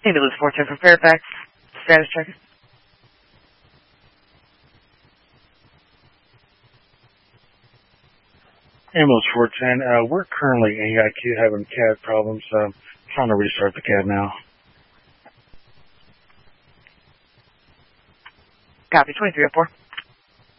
Ambulance 410 from Fairfax. Status check. Ambulance 410, we're currently AIQ having CAD problems. Trying to restart the CAD now. Copy, 2304.